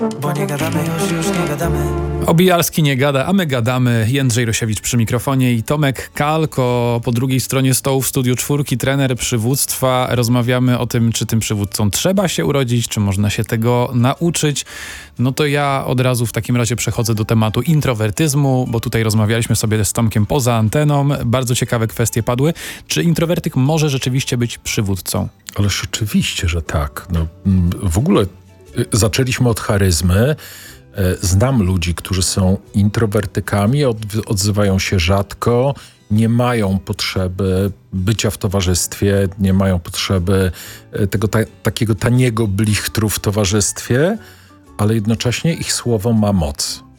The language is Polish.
Bo nie gadamy, już nie gadamy. Obijalski nie gada, a my gadamy. Jędrzej Rosiewicz przy mikrofonie i Tomek Kalko po drugiej stronie stołu w Studiu Czwórki, trener przywództwa. Rozmawiamy o tym, czy tym przywódcą trzeba się urodzić, czy można się tego nauczyć. No to ja od razu w takim razie przechodzę do tematu introwertyzmu, bo tutaj rozmawialiśmy sobie z Tomkiem poza anteną. Bardzo ciekawe kwestie padły. Czy introwertyk może rzeczywiście być przywódcą? Ależ oczywiście, że tak. No, w ogóle zaczęliśmy od charyzmy. Znam ludzi, którzy są introwertykami, odzywają się rzadko, nie mają potrzeby bycia w towarzystwie, nie mają potrzeby tego takiego taniego blichtru w towarzystwie, ale jednocześnie ich słowo ma moc.